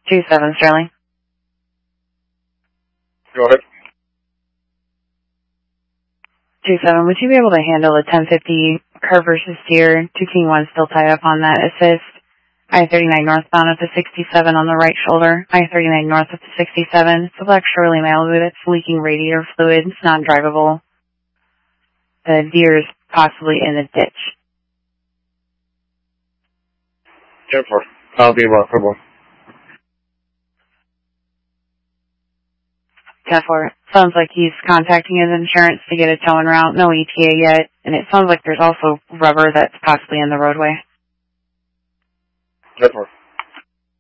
27 Sterling. Go ahead. 27, would you be able to handle a 1050 Curve versus Deer, 2 King 1 still tied up on that assist? I-39 northbound at the 67 on the right shoulder. I-39 north at the 67. It's a black Shirley Malibu that's leaking radiator fluid. It's non-drivable. The Deer is possibly in the ditch. 10-4. I'll be about for one. 10-4. Sounds like he's contacting his insurance to get a towing route. No ETA yet. And it sounds like there's also rubber that's possibly in the roadway. 10-4.